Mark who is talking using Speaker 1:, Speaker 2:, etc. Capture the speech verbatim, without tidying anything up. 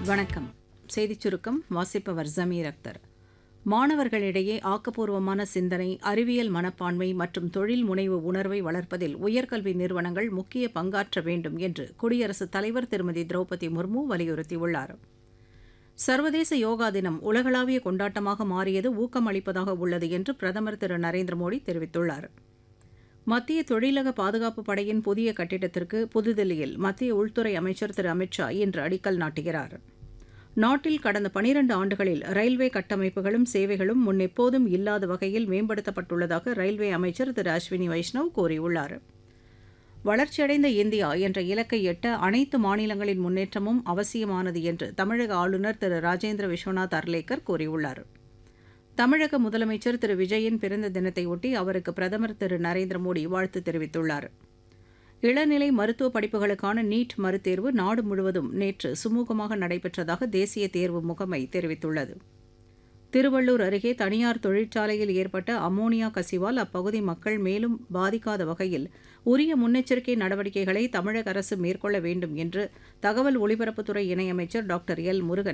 Speaker 1: வணக்கம். செய்திச் சுருக்கம் வாசிப்பவர் ஜமீர் அக்தர். மாணவர்களிடையே ஆக்கப்பூர்வமான சிந்தனை, அறிவியல் மனப்பான்மை மற்றும் தொழில் முனைவு உணர்வை வளர்ப்பதில் உயர்கல்வி நிறுவனங்கள் முக்கிய பங்காற்ற வேண்டும் என்று குடியரசுத் தலைவர் திருமதி திரௌபதி முர்மு வலியுறுத்தியுள்ளார். சர்வதேச யோகா தினம் உலகளாவிய கொண்டாட்டமாக மாறியது ஊக்கமளிப்பதாக உள்ளது என்று பிரதமர் திரு நரேந்திர மோடி தெரிவித்துள்ளார். மத்திய தொழிலக பாதுகாப்பு படையின் புதிய கட்டிடத்திற்கு புதுதில்லியில் மத்திய உள்துறை அமைச்சர் திரு அமித் ஷா இன்று அடிக்கல் நாட்டுகிறார். நாட்டில் கடந்த பனிரண்டு ஆண்டுகளில் ரயில்வே கட்டமைப்புகளும் சேவைகளும் முன்னெப்போதும் இல்லாத வகையில் மேம்படுத்தப்பட்டுள்ளதாக ரயில்வே அமைச்சர் திரு அஸ்வினி வைஷ்ணவ் கூறியுள்ளார். வளர்ச்சியடைந்த இந்தியா என்ற இலக்கை எட்ட அனைத்து மாநிலங்களின் முன்னேற்றமும் அவசியமானது என்று தமிழக ஆளுநர் திரு ராஜேந்திர விஸ்வநாத் அர்லேக்கர் கூறியுள்ளார். தமிழக முதலமைச்சர் திரு விஜயின் பிறந்த தினத்தையொட்டி அவருக்கு பிரதமர் திரு நரேந்திர மோடி வாழ்த்து தெரிவித்துள்ளார். இளநிலை மருத்துவ படிப்புகளுக்கான நீட் மறுதேர்வு நாடு முழுவதும் நேற்று சுமூகமாக நடைபெற்றதாக தேசிய தேர்வு முகமை தெரிவித்துள்ளது. திருவள்ளூர் அருகே தனியார் தொழிற்சாலையில் ஏற்பட்ட அமோனியா கசிவால் அப்பகுதி மக்கள் மேலும் பாதிக்காத வகையில் உரிய முன்னெச்சரிக்கை நடவடிக்கைகளை தமிழக அரசு மேற்கொள்ள வேண்டும் என்று தகவல் ஒலிபரப்புத்துறை இணையமைச்சர் டாக்டர் எல் முருகன்